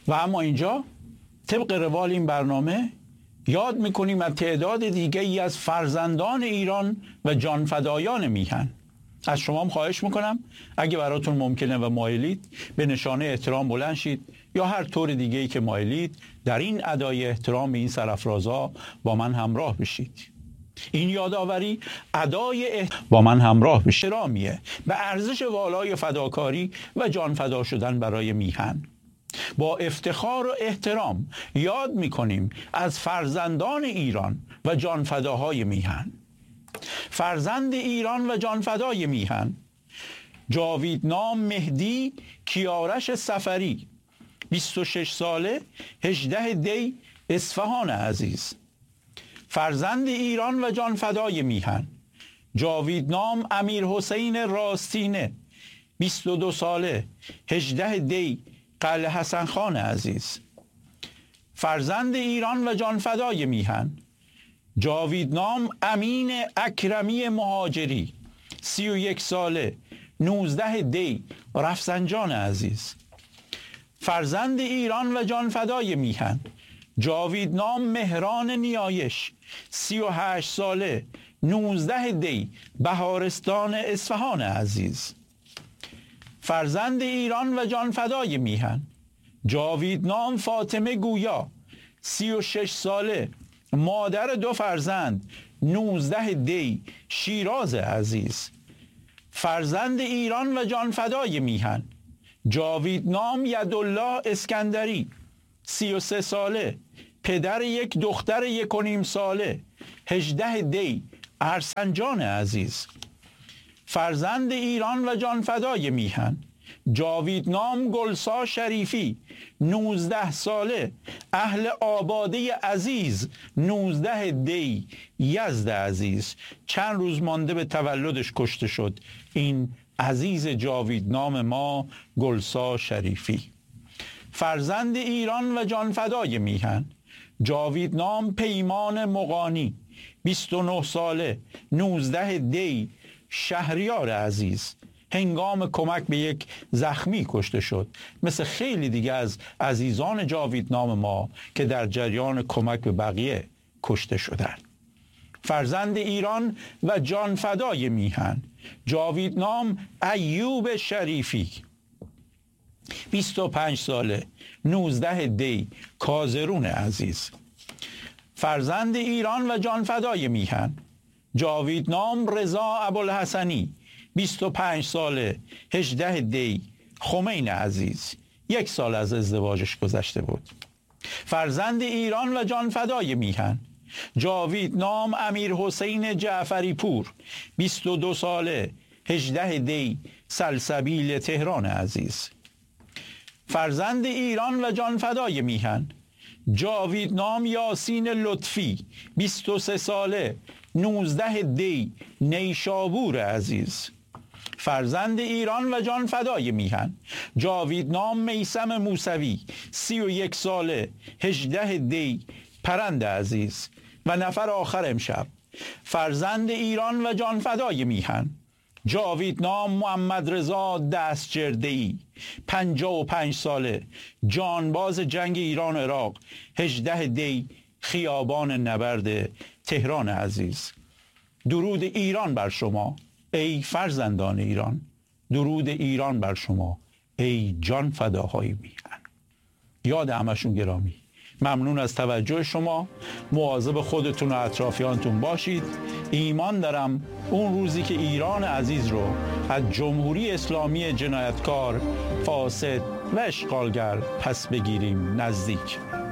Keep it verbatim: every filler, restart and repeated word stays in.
و اما اینجا طبق روال این برنامه یاد میکنیم از تعداد دیگه ای از فرزندان ایران و جانفدایان میهن. از شما هم خواهش میکنم اگه براتون ممکنه و مایلید به نشانه احترام بلند شید یا هر طور دیگه ای که مایلید در این ادای احترام به این سرافرازها با من همراه بشید. این یادآوری ادای احترام با من همراه بشید احترامیه به ارزش والای فداکاری و جان فدا شدن برای میهن. با افتخار و احترام یاد میکنیم از فرزندان ایران و جانفداهای میهن. فرزند ایران و جانفدای میهن: جاویدنام مهدی کیارش سفری، بیست و شش ساله، هجده دی، اصفهان عزیز. فرزند ایران و جانفدای میهن: جاویدنام امیر حسین راستینه، بیست و دو ساله، هجده دی، قلعه حسن خان عزیز. فرزند ایران و جانفدای میهن: جاویدنام امین اکرمی مهاجری، سی و یک ساله، نوزده دی، رفسنجان عزیز. فرزند ایران و جانفدای میهن: جاویدنام مهران نیایش، سی و هشت ساله، نوزده دی، بهارستان اصفهان عزیز. فرزند ایران و جانفدای میهن: جاویدنام فاطمه گویا، سی و شش ساله، مادر دو فرزند، نوزده دی، شیراز عزیز. فرزند ایران و جانفدای میهن: جاویدنام یدالله اسکندری، سی و سه ساله، پدر یک دختر یک و نیم ساله، هجده دی، ارسنجان عزیز. فرزند ایران و جانفدای میهن: جاویدنام گلسا شریفی، نوزده ساله، اهل آباده عزیز، نوزده دی، یزد عزیز. چند روز مانده به تولدش کشته شد این عزیز جاویدنام ما، گلسا شریفی. فرزند ایران و جانفدای میهن: جاویدنام پیمان مغانی، بیست و نه ساله، نوزده دی، شهریار عزیز. هنگام کمک به یک زخمی کشته شد، مثل خیلی دیگه از عزیزان جاویدنام ما که در جریان کمک به بقیه کشته شدند. فرزند ایران و جانفدای میهن: جاویدنام ایوب شریفی، بیست و پنج ساله، نوزده دی، کازرون عزیز. فرزند ایران و جانفدای میهن: جاویدنام رضا ابوالحسنی، بیست و پنج ساله، هجده دی، خمین عزیز. یک سال از ازدواجش گذشته بود. فرزند ایران و جانفدای میهن: جاویدنام امیر حسین جعفری پور، بیست و دو ساله، هجده دی، سلسبیل تهران عزیز. فرزند ایران و جانفدای میهن: جاویدنام یاسین لطفی، بیست و سه ساله، نوزده دی، نیشابور عزیز. فرزند ایران و جانفدای میهن: جاویدنام میثم موسوی، سی و یک ساله، هجده دی، پرند عزیز. و نفر آخر امشب: فرزند ایران و جانفدای میهن: جاویدنام محمد رضا دستجرده‌ای، پنجاه و پنج ساله، جانباز جنگ ایران و عراق، هجده دی، خیابان نبرد تهران عزیز. درود ایران بر شما ای فرزندان ایران، درود ایران بر شما ای جان فداهای میهن. یاد همشون گرامی. ممنون از توجه شما. مواظب خودتون و اطرافیانتون باشید. ایمان دارم اون روزی که ایران عزیز رو از جمهوری اسلامی جنایتکار، فاسد و اشغالگر پس بگیریم نزدیک.